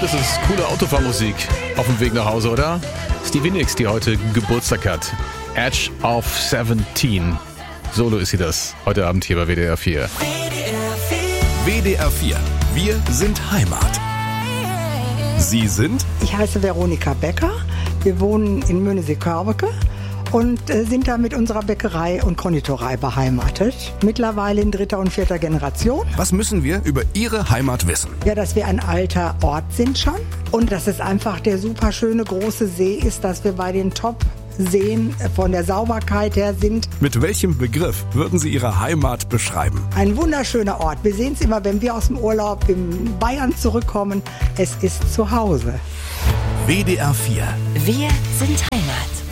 das ist coole Autofahrmusik auf dem Weg nach Hause, oder? Stevie Nicks, die heute Geburtstag hat. Edge of 17. Solo ist sie das. Heute Abend hier bei WDR 4. WDR 4. Wir sind Heimat. Sie sind? Ich heiße Veronika Becker. Wir wohnen in Möhnesee-Körbeke und sind da mit unserer Bäckerei und Konditorei beheimatet. Mittlerweile in 3. und 4. Generation. Was müssen wir über Ihre Heimat wissen? Ja, dass wir ein alter Ort sind schon und dass es einfach der super schöne große See ist, dass wir bei den Top-Seen von der Sauberkeit her sind. Mit welchem Begriff würden Sie Ihre Heimat beschreiben? Ein wunderschöner Ort. Wir sehen es immer, wenn wir aus dem Urlaub in Bayern zurückkommen. Es ist zu Hause. WDR 4. Wir sind Heimat.